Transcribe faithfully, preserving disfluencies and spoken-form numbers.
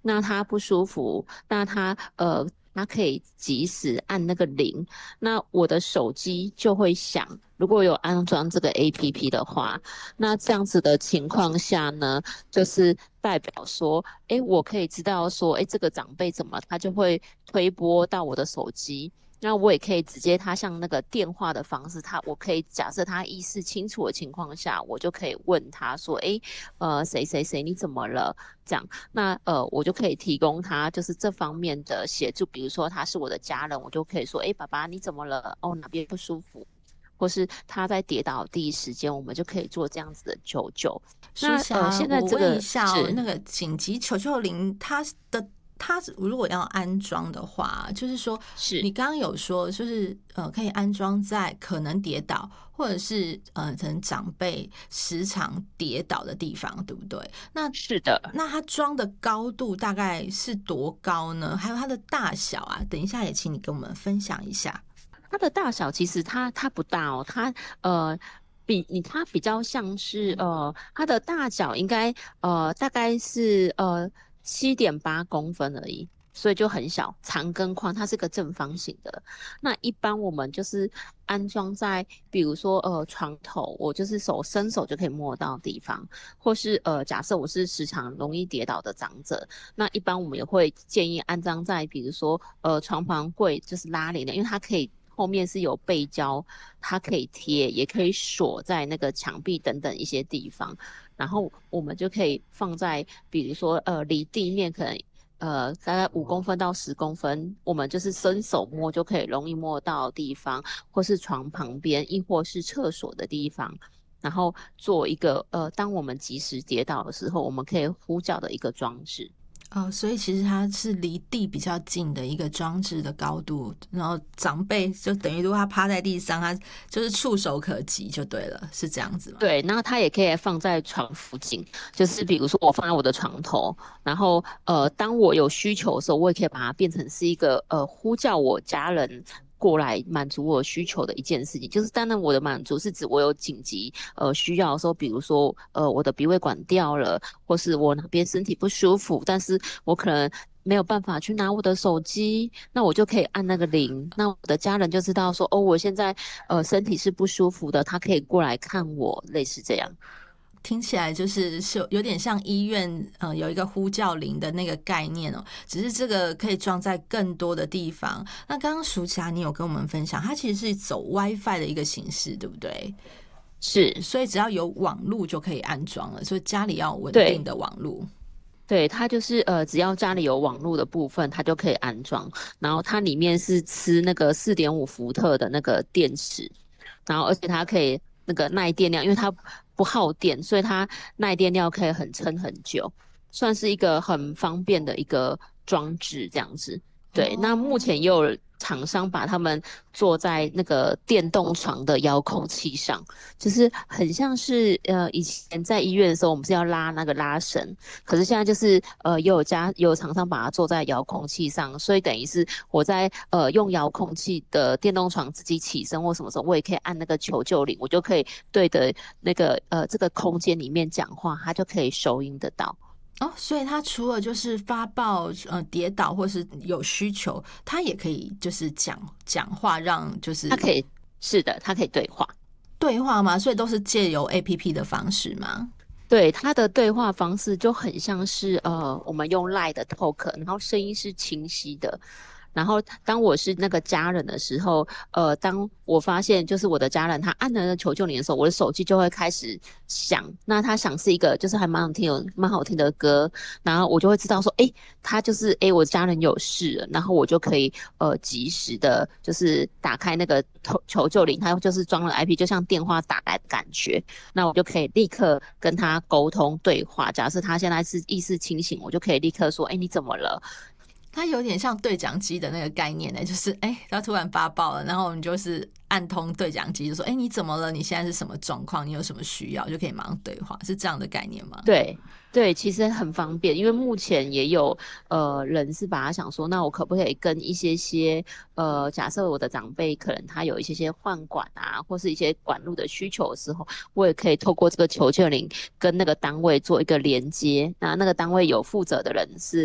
那他不舒服，那他呃，他可以及时按那个铃，那我的手机就会响。如果有安装这个 A P P 的话，那这样子的情况下呢，就是代表说，诶，我可以知道说，诶，这个长辈怎么了，他就会推播到我的手机。那我也可以直接，他像那个电话的方式，他我可以假设他意识清楚的情况下，我就可以问他说，诶，呃，谁谁谁，你怎么了？这样，那呃，我就可以提供他就是这方面的协助，比如说他是我的家人，我就可以说，诶，爸爸你怎么了？哦，哪边不舒服？或是他在跌倒的第一时间，我们就可以做这样子的求救。那呃， 舒霞， 现在我问一这个下哦， 是那个紧急求救铃，它的它如果要安装的话，就是说是你刚刚有说，就是呃，可以安装在可能跌倒，或者是呃，可能长辈时常跌倒的地方，对不对？那是的， 那它装的高度大概是多高呢？还有它的大小啊，等一下也请你跟我们分享一下。 它的大小其实它它不大哦，它呃比你它比较像是呃它的大小应该呃大概是呃七点八公分而已，所以就很小，长跟宽它是个正方形的。那一般我们就是安装在比如说呃床头，我就是手伸手就可以摸到的地方，或是呃假设我是时常容易跌倒的长者。那一般我们也会建议安装在比如说呃床旁柜，就是拉帘的，因为它可以后面是有背胶，它可以贴，也可以锁在那个墙壁等等一些地方。然后我们就可以放在比如说呃离地面可能呃大概五公分到十公分，我们就是伸手摸就可以容易摸到的地方，或是床旁边，亦或是厕所的地方。然后做一个呃，当我们及时跌倒的时候，我们可以呼叫的一个装置。 哦，所以其实它是离地比较近的一个装置的高度，然后长辈就等于如果他趴在地上，他就是触手可及就对了，是这样子吗？ 对，那它也可以放在床附近，就是比如说我放在我的床头，然后呃，当我有需求的时候，我也可以把它变成是一个呃呼叫我家人过来满足我需求的一件事情。就是当然我的满足是指我有紧急呃需要的时候，比如说呃我的鼻胃管掉了，或是我哪边身体不舒服，但是我可能没有办法去拿我的手机，那我就可以按那个铃，那我的家人就知道说，哦，我现在呃身体是不舒服的，他可以过来看我，类似这样。 听起来就是是有点像医院，呃，有一个呼叫铃的那个概念哦，只是这个可以装在更多的地方。那刚刚舒淇你有跟我们分享，它其实是走 WiFi 的一个形式，对不对？ 是， 所以只要有网路就可以安装了，所以家里要有稳定对。 的网路。 对，它就是呃，只要家里有网络的部分，它就可以安装。然后它里面是吃那个四点五伏特的那个电池，然后而且它可以那个耐电量，因为它不耗电，所以它耐电量可以很撑很久，算是一个很方便的一个装置这样子。对，那目哦， 前也有厂商把它们做在那个电动床的遥控器上，就是很像是呃以前在医院的时候，我们是要拉那个拉绳。可是现在就是呃，也有家也有厂商把它做在遥控器上，所以等于是我在呃用遥控器的电动床自己起身或什么时候，我也可以按那个求救铃，我就可以对着那个呃这个空间里面讲话，它就可以收音得到。 哦，所以他除了就是发报呃跌倒或是有需求，他也可以就是讲讲话，让就是它可以是的，它可以对话。 对话吗？所以都是借由 A P P 的方式吗？ 对，它的对话方式就很像是呃，我们用 Line 的 talk，然后声音是清晰的。然后当我是那个家人的时候，呃，当我发现就是我的家人他按了那求救铃的时候，我的手机就会开始响。那他响是一个就是还蛮好听的、蛮好听的歌，然后我就会知道说，诶，他就是诶，我家人有事了，然后我就可以呃及时的，就是打开那个求求救铃，它就是装了 I P，就像电话打来的感觉。那我就可以立刻跟他沟通对话。假设他现在是意识清醒，我就可以立刻说：“哎，你怎么了？” 它有点像对讲机的那个概念呢，就是哎，它突然发报了，然后你就是按通对讲机，就说哎，你怎么了？你现在是什么状况？你有什么需要？就可以马上对话，是这样的概念吗？ 对对，其实很方便，因为目前也有呃人是把他想说，那我可不可以跟一些些呃，假设我的长辈可能他有一些些换管啊，或是一些管路的需求的时候，我也可以透过这个求救铃跟那个单位做一个连接，那那个单位有负责的人是。